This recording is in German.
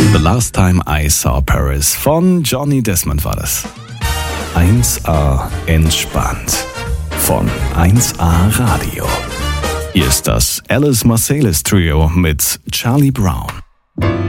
The Last Time I Saw Paris von Johnny Desmond war das. 1A entspannt von 1A Radio. Hier ist das Alice Marsalis Trio mit Charlie Brown.